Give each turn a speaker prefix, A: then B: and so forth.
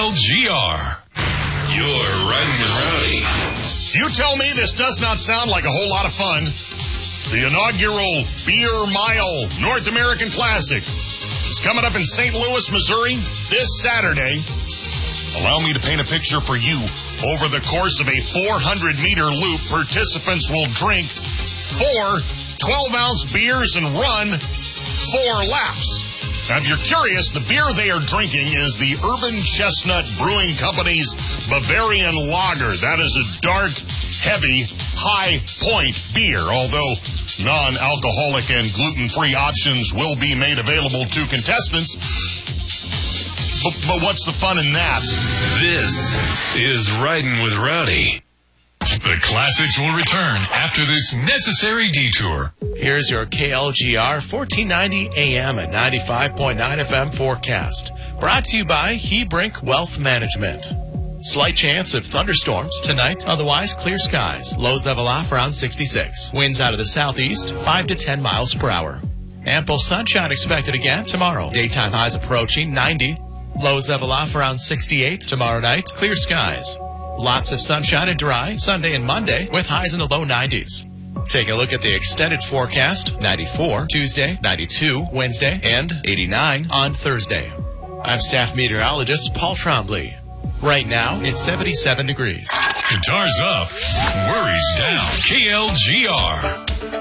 A: KLGR. You're riding with Rowdy.
B: You tell me this does not sound like a whole lot of fun. The inaugural Beer Mile North American Classic is coming up in St. Louis, Missouri this Saturday. Allow me to paint a picture for you. Over the course of a 400-meter loop, participants will drink 4 12-ounce beers and run 4 laps. Now, if you're curious, the beer they are drinking is the Urban Chestnut Brewing Company's Bavarian Lager. That is a dark, heavy, high-point beer, although non-alcoholic and gluten-free options will be made available to contestants. But what's the fun in that?
A: This is Riding with Rowdy. The classics will return after this necessary detour.
C: Here's your KLGR 1490 AM and 95.9 FM forecast. Brought to you by Hebrink Wealth Management. Slight chance of thunderstorms tonight, otherwise clear skies. Lows level off around 66. Winds out of the southeast, 5 to 10 miles per hour. Ample sunshine expected again tomorrow. Daytime highs approaching 90. Lows level off around 68. Tomorrow night, clear skies. Lots of sunshine and dry Sunday and Monday with highs in the low 90s. Take a look at the extended forecast. 94 Tuesday, 92 Wednesday, and 89 on Thursday. I'm staff meteorologist Paul Trombley. Right now, it's 77 degrees.
A: Guitars up, worries down. KLGR.